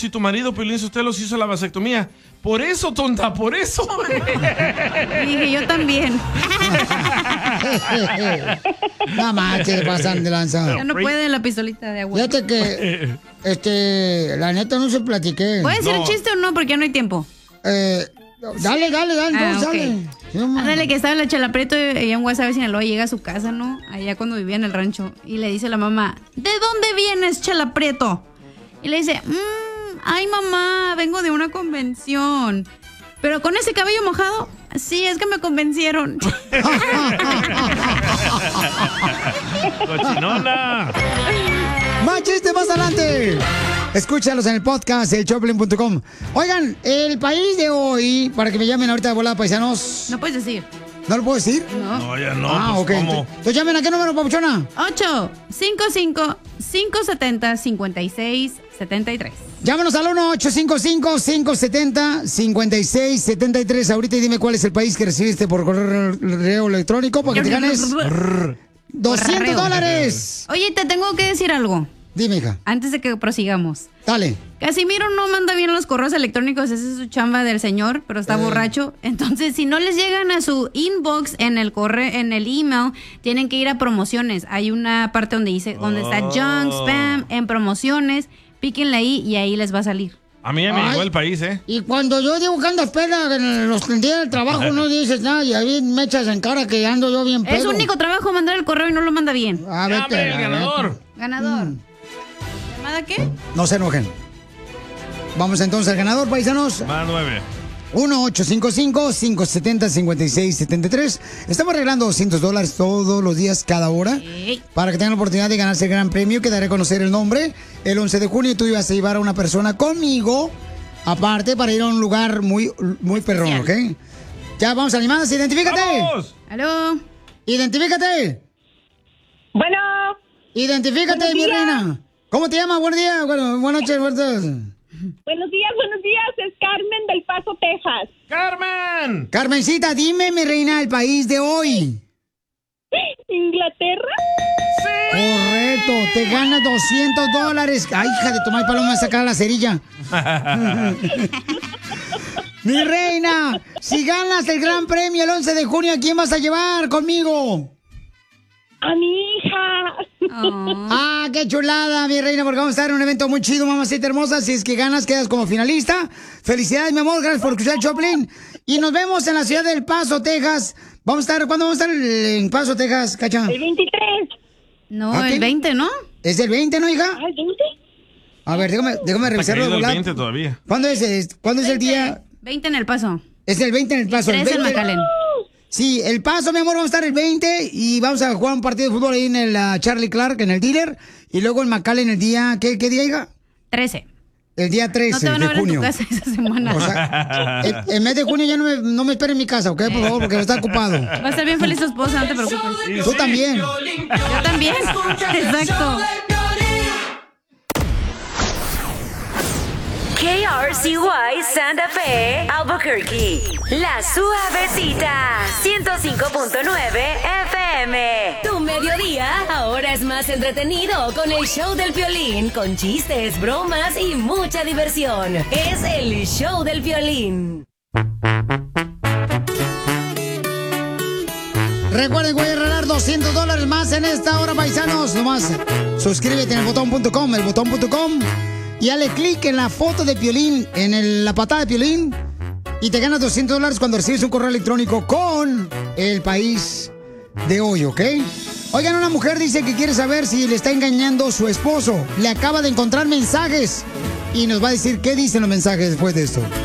si tu marido, Piolín Sotelo, se hizo la vasectomía. Por eso, tonta, por eso. Dije, yo también. No manches, se pasan de lanza. Ya no puede la pistolita de agua. Fíjate que, la neta no se platiqué. ¿Puedes decir el chiste o no? Porque ya no hay tiempo. Dale, no, okay. Ándale, que estaba en la Chela Prieto y en Guasave, Sinaloa, llega a su casa, ¿no? Allá cuando vivía en el rancho. Y le dice a la mamá, ¿de dónde vienes, Chela Prieto? Y le dice, ay, mamá, vengo de una convención. ¿Pero con ese cabello mojado? Sí, es que me convencieron. ¡Cochinona! ¡Más chistes más adelante! Escúchalos en el podcast, elchoplin.com. Oigan, el país de hoy, para que me llamen ahorita de volada, paisanos. No puedes decir. ¿No lo puedo decir? No, ya no. Ah, pues, ok. ¿cómo? Entonces llamen a qué número, papuchona. 855-570-5673. Llámanos al 1-855-570-5673. Ahorita y dime cuál es el país que recibiste por correo electrónico para que te ganes $200. Oye, te tengo que decir algo. Dime, hija. Antes de que prosigamos. Dale. Casimiro no manda bien los correos electrónicos, esa es su chamba del señor, pero está borracho. Entonces, si no les llegan a su inbox en el en el email, tienen que ir a promociones. Hay una parte donde dice, donde está junk, spam, en promociones, píquenle ahí y ahí les va a salir. A mí ya me llegó el país, ¿eh? Y cuando yo digo que andas peda en los días del trabajo, no dices nada y ahí me echas en cara que ando yo bien pedo. Es su único trabajo mandar el correo y no lo manda bien. A ver, el ganador. Ganador. ¿Llamada qué? No se enojen. Vamos entonces al ganador, paisanos. Más 9. 1-855-570-5673. Estamos regalando $200 todos los días, cada hora. Para que tengan la oportunidad de ganarse el gran premio que daré a conocer el nombre. El 11 de junio tú ibas a llevar a una persona conmigo, aparte, para ir a un lugar muy perrón, ¿ok? Ya, vamos a llamadas. ¡Identifícate! ¡Vamos! ¡Aló! ¡Identifícate! Bueno. ¡Identifícate, mi reina! ¿Cómo te llamas? Buen día. Bueno, buenas noches, buenos días. Buenos días. Es Carmen del Paso, Texas. ¡Carmen! Carmencita, dime, mi reina, el país de hoy. ¿Inglaterra? ¡Sí! Correcto, te ganas $200. Ay, hija de tomar paloma, sacar la cerilla. Mi reina, si ganas el gran premio el 11 de junio, ¿a quién vas a llevar conmigo? A mi hija. Ah, qué chulada, mi reina, porque vamos a estar en un evento muy chido, mamacita hermosa. Si es que ganas, quedas como finalista. Felicidades, mi amor, gracias por escuchar el Choplin. Y nos vemos en la ciudad del Paso, Texas. ¿Cuándo vamos a estar en Paso, Texas, Cacha? El 23. No, el 20, ¿no? ¿Es el 20, no, hija? ¿El 20? A ver, déjame revisarlo. El 20 todavía. ¿Cuándo es el día? 20 en El Paso. Es el 20 en El Paso. 3 en McAllen. Sí, El Paso, mi amor, vamos a estar el 20 y vamos a jugar un partido de fútbol ahí en el Charlie Clark, en el dealer. Y luego en McAllen el día, ¿qué día, hija? 13. El día 13 no te van a de ver junio. En tu casa esa semana. O sea, el mes de junio ya no me esperen en mi casa, ¿ok? Por favor, porque está ocupado. Va a estar bien feliz tu esposa, no te preocupes. Tú también. Yo también. Exacto. KRCY Santa Fe, Albuquerque. La Suavecita, 105.9 FM. Tu mediodía ahora es más entretenido con el show del Piolín, con chistes, bromas y mucha diversión. Es el show del Piolín. Recuerden, voy a regalar $200 más en esta hora, paisanos. Nomás suscríbete en el botón.com, y dale clic en la foto de Piolín, en la patada de Piolín, y te ganas $200 cuando recibes un correo electrónico con el país de hoy, ¿ok? Oigan, una mujer dice que quiere saber si le está engañando su esposo. Le acaba de encontrar mensajes y nos va a decir qué dicen los mensajes después de esto.